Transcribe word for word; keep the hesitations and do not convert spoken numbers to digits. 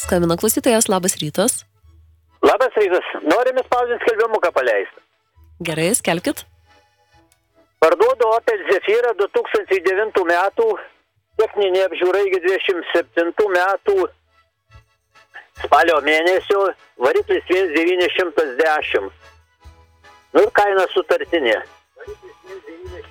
Skambina klausytojas, labas rytas. Labas rytas, norim spausdinti skelbimuką paleisti. Gerai, skelbkit. Parduodu Opel Zafira du tūkstančiai devintų metų, techninė apžiūra iki dvidešimt septintų metų spalio mėnesio, variklis vienas devyni šimtai dešimt. Nu ir kaina sutartinė.